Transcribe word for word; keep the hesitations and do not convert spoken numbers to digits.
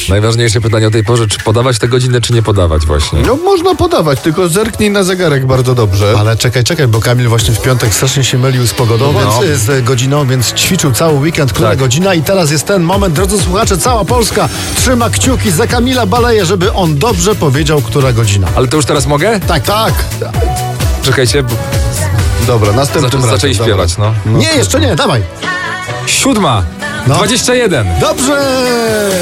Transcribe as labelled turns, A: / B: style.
A: Najważniejsze pytanie o tej porze, czy podawać tę godzinę, czy nie podawać właśnie?
B: No można podawać, tylko zerknij na zegarek bardzo dobrze.
C: Ale czekaj, czekaj, bo Kamil właśnie w piątek strasznie się mylił z pogodą,
A: No.
C: więc, z godziną, więc ćwiczył cały weekend, która
A: Tak.
C: godzina i teraz jest ten moment, drodzy słuchacze, cała Polska trzyma kciuki za Kamila Baleję, żeby on dobrze powiedział, która godzina.
A: Ale to już teraz mogę?
C: Tak, tak.
A: Czekajcie, bo
B: Dobra, następnym
A: zaczę,
B: razem.
A: zaczęli
B: dobra.
A: śpiewać, no.
C: Nie, jeszcze nie, dawaj.
A: Siódma,
C: No.
A: dwadzieścia jeden.
C: Dobrze!